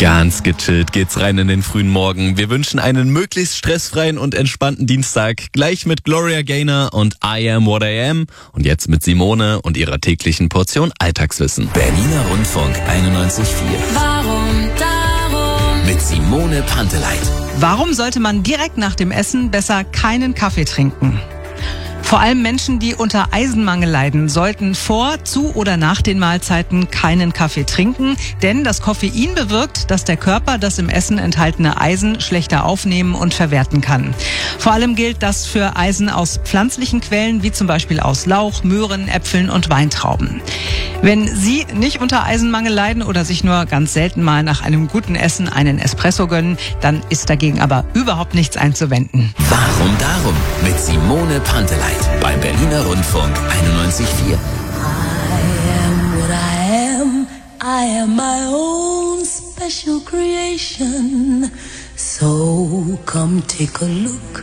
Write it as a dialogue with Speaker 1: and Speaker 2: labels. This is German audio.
Speaker 1: Ganz gechillt geht's rein in den frühen Morgen. Wir wünschen einen möglichst stressfreien und entspannten Dienstag. Gleich mit Gloria Gaynor und I Am What I Am. Und jetzt mit Simone und ihrer täglichen Portion Alltagswissen.
Speaker 2: Berliner Rundfunk 91.4.
Speaker 3: Warum, darum.
Speaker 2: Mit Simone Panteleit.
Speaker 4: Warum sollte man direkt nach dem Essen besser keinen Kaffee trinken? Vor allem Menschen, die unter Eisenmangel leiden, sollten vor, zu oder nach den Mahlzeiten keinen Kaffee trinken, denn das Koffein bewirkt, dass der Körper das im Essen enthaltene Eisen schlechter aufnehmen und verwerten kann. Vor allem gilt das für Eisen aus pflanzlichen Quellen, wie zum Beispiel aus Lauch, Möhren, Äpfeln und Weintrauben. Wenn Sie nicht unter Eisenmangel leiden oder sich nur ganz selten mal nach einem guten Essen einen Espresso gönnen, dann ist dagegen aber überhaupt nichts einzuwenden.
Speaker 2: Warum darum? Mit Simone Panteleit. Beim Berliner Rundfunk 91.4.
Speaker 3: I am what I am. I am my own special creation. So come take a look.